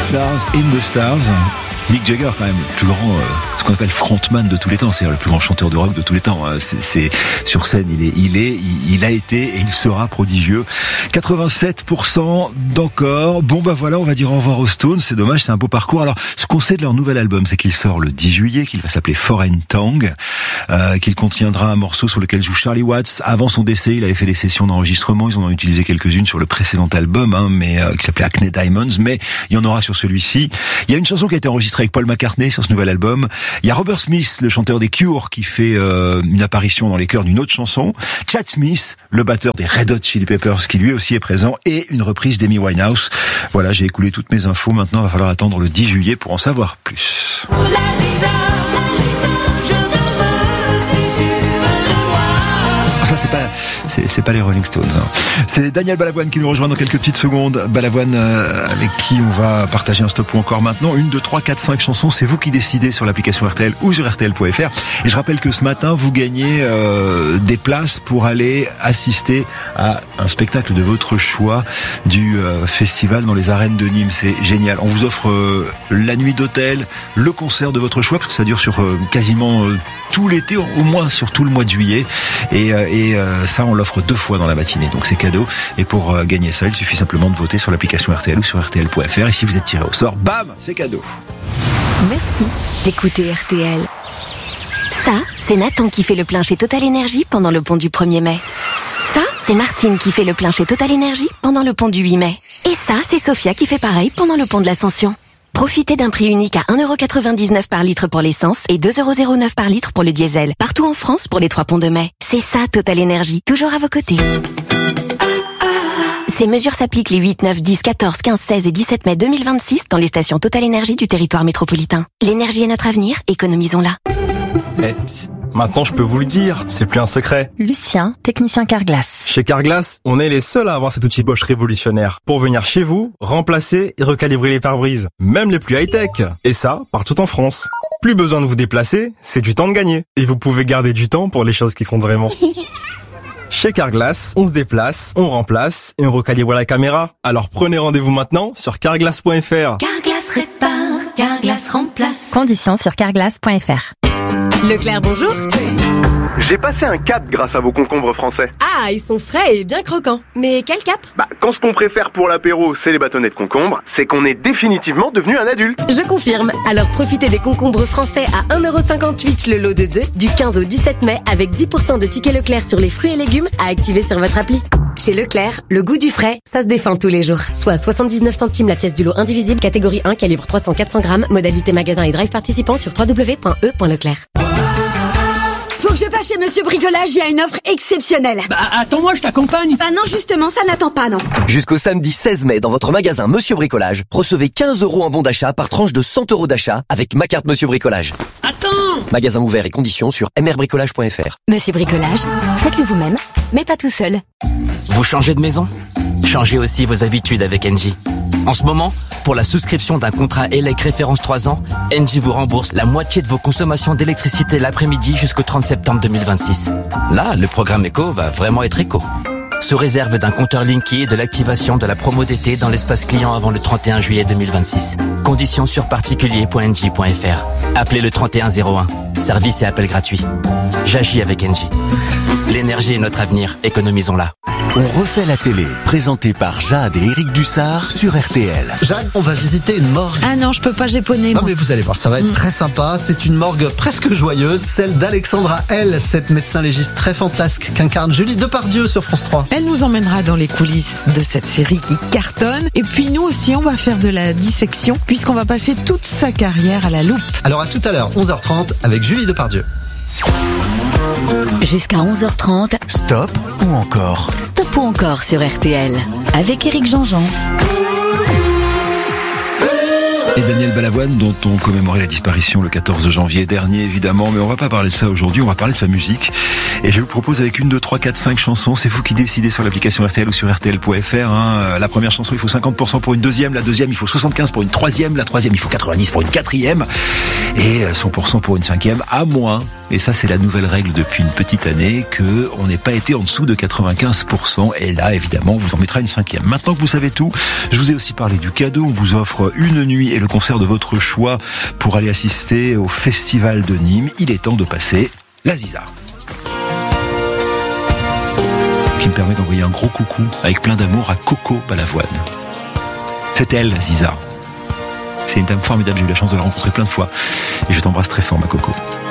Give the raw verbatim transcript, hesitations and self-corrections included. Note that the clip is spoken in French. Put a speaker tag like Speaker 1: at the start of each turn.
Speaker 1: Stars in the Stars. Mick Jagger, quand même, le plus grand, euh, ce qu'on appelle frontman de tous les temps, c'est-à-dire le plus grand chanteur de rock de tous les temps. C'est, c'est sur scène, il est, il est, il, il a été et il sera prodigieux. quatre-vingt-sept pour cent d'encore. Bon bah voilà, on va dire au revoir aux Stones. C'est dommage, c'est un beau parcours. Alors, ce qu'on sait de leur nouvel album, c'est qu'il sort le dix juillet, qu'il va s'appeler Foreign Tongue, euh, qu'il contiendra un morceau sur lequel joue Charlie Watts. Avant son décès, il avait fait des sessions d'enregistrement. Ils en ont utilisé quelques-unes sur le précédent album, hein, mais euh, qui s'appelait Acne Diamonds. Mais il y en aura sur celui-ci. Il y a une chanson qui a été enregistrée avec Paul McCartney sur ce nouvel album. Il y a Robert Smith, le chanteur des Cure, qui fait euh, une apparition dans les chœurs d'une autre chanson. Chad Smith, le batteur des Red Hot Chili Peppers, qui lui aussi est présent, et une reprise d'Amy Winehouse. Voilà, j'ai écoulé toutes mes infos. Maintenant, il va falloir attendre le dix juillet pour en savoir plus. Ça, c'est pas, c'est, c'est pas les Rolling Stones. Hein. C'est Daniel Balavoine qui nous rejoint dans quelques petites secondes. Balavoine, euh, avec qui on va partager un stop ou encore maintenant. Une, deux, trois, quatre, cinq chansons. C'est vous qui décidez sur l'application R T L ou sur R T L point F R. Et je rappelle que ce matin, vous gagnez euh, des places pour aller assister à un spectacle de votre choix du euh, festival dans les arènes de Nîmes. C'est génial. On vous offre euh, la nuit d'hôtel, le concert de votre choix, parce que ça dure sur euh, quasiment euh, tout l'été, au moins sur tout le mois de juillet. Et, euh, et euh, ça, on l'offre deux fois dans la matinée. Donc c'est cadeau. Et pour euh, gagner ça, il suffit simplement de voter sur l'application R T L ou sur R T L point F R. Et si vous êtes tiré au sort, bam, c'est cadeau.
Speaker 2: Merci d'écouter R T L. Ça, c'est Nathan qui fait le plein chez Total Énergie pendant le pont du premier mai. Ça, c'est Martine qui fait le plein chez Total Énergie pendant le pont du huit mai. Et ça, c'est Sophia qui fait pareil pendant le pont de l'Ascension. Profitez d'un prix unique à un euro quatre-vingt-dix-neuf par litre pour l'essence et deux euros zéro neuf par litre pour le diesel. Partout en France pour les trois ponts de mai. C'est ça, Total Énergie. Toujours à vos côtés. Ces mesures s'appliquent les huit, neuf, dix, quatorze, quinze, seize et dix-sept mai deux mille vingt-six dans les stations Total Énergie du territoire métropolitain. L'énergie est notre avenir, économisons-la.
Speaker 3: Eh, psst, maintenant je peux vous le dire, c'est plus un secret.
Speaker 4: Lucien, technicien Carglass.
Speaker 3: Chez Carglass, on est les seuls à avoir cet outil Bosch révolutionnaire pour venir chez vous, remplacer et recalibrer les pare-brises, même les plus high-tech. Et ça, partout en France. Plus besoin de vous déplacer, c'est du temps de gagner. Et vous pouvez garder du temps pour les choses qui comptent vraiment. Chez Carglass, on se déplace, on remplace et on recalibre la caméra. Alors prenez rendez-vous maintenant sur carglass point F R.
Speaker 5: Carglass répare, Carglass remplace.
Speaker 4: Conditions sur carglass point F R.
Speaker 6: Leclerc, bonjour.
Speaker 7: J'ai passé un cap grâce à vos concombres français.
Speaker 6: Ah, ils sont frais et bien croquants. Mais quel cap?
Speaker 7: Bah, quand ce qu'on préfère pour l'apéro, c'est les bâtonnets de concombre, c'est qu'on est définitivement devenu un adulte.
Speaker 6: Je confirme. Alors profitez des concombres français à un euro cinquante-huit le lot de deux, du quinze au dix-sept mai, avec dix pour cent de tickets Leclerc sur les fruits et légumes à activer sur votre appli. Chez Leclerc, le goût du frais, ça se défend tous les jours. Soit soixante-dix-neuf centimes la pièce du lot indivisible, catégorie un, calibre trois cents à quatre cents grammes, modalité magasin et drive participant sur w w w point e point leclerc.
Speaker 8: Faut que je passe chez Monsieur Bricolage, il y a une offre exceptionnelle.
Speaker 9: Bah attends-moi, je t'accompagne.
Speaker 8: Bah non, justement, ça n'attend pas, non.
Speaker 10: Jusqu'au samedi seize mai, dans votre magasin Monsieur Bricolage, recevez quinze euros en bon d'achat par tranche de cent euros d'achat avec ma carte Monsieur Bricolage.
Speaker 9: Attends!
Speaker 10: Magasin ouvert et conditions sur m r bricolage point f r.
Speaker 2: Monsieur Bricolage, faites-le vous-même, mais pas tout seul.
Speaker 11: Vous changez de maison? Changez aussi vos habitudes avec Engie. En ce moment, pour la souscription d'un contrat E L E C référence trois ans, Engie vous rembourse la moitié de vos consommations d'électricité l'après-midi jusqu'au trente septembre deux mille vingt-six. Là, le programme éco va vraiment être éco. Sous réserve d'un compteur Linky et de l'activation de la promo d'été dans l'espace client avant le trente et un juillet deux mille vingt-six. Conditions sur particulier point engie point f r. Appelez le trente et un zéro un. Service et appel gratuit. J'agis avec Engie. L'énergie est notre avenir, économisons-la.
Speaker 12: On refait la télé, présenté par Jade et Éric Dussard sur R T L.
Speaker 13: Jade, on va visiter une morgue.
Speaker 14: Ah non, je peux pas japonais.
Speaker 13: Non mais vous allez voir, ça va être mmh. très sympa. C'est une morgue presque joyeuse, celle d'Alexandra L, cette médecin légiste très fantasque qu'incarne Julie Depardieu sur France trois.
Speaker 14: Elle nous emmènera dans les coulisses de cette série qui cartonne. Et puis nous aussi, on va faire de la dissection puisqu'on va passer toute sa carrière à la loupe.
Speaker 13: Alors à tout à l'heure, onze heures trente avec Julie Depardieu.
Speaker 2: Jusqu'à onze heures trente.
Speaker 12: Stop ou encore?
Speaker 2: Stop ou encore sur R T L. Avec Éric Jean-Jean.
Speaker 1: Et Daniel Balavoine, dont on commémorait la disparition le quatorze janvier dernier, évidemment, mais on va pas parler de ça aujourd'hui, on va parler de sa musique. Et je vous propose avec une, deux, trois, quatre, cinq chansons, c'est vous qui décidez sur l'application R T L ou sur R T L point F R. Hein. La première chanson, il faut cinquante pour cent pour une deuxième, la deuxième, il faut soixante-quinze pour une troisième, la troisième, il faut quatre-vingt-dix pour une quatrième, et cent pour cent pour une cinquième, à moins, et ça c'est la nouvelle règle depuis une petite année, que on n'ait pas été en dessous de quatre-vingt-quinze pour cent, et là, évidemment, on vous en mettra une cinquième. Maintenant que vous savez tout, je vous ai aussi parlé du cadeau, on vous offre une nuit et le concert de votre choix pour aller assister au Festival de Nîmes. Il est temps de passer la Ziza, qui me permet d'envoyer un gros coucou avec plein d'amour à Coco Balavoine. C'est elle, Ziza. C'est une dame formidable, j'ai eu la chance de la rencontrer plein de fois. Et je t'embrasse très fort, ma Coco.